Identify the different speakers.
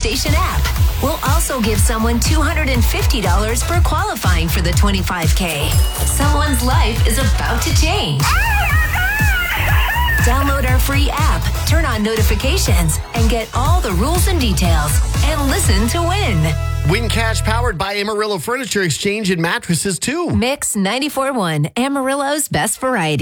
Speaker 1: station app. We'll also give someone $250 for qualifying for the 25K. Someone's life is about to change. Download our free app, turn on notifications, and get all the rules and details. And listen to win.
Speaker 2: Win cash powered by Amarillo Furniture Exchange and Mattresses, too.
Speaker 1: Mix 94.1, Amarillo's best variety.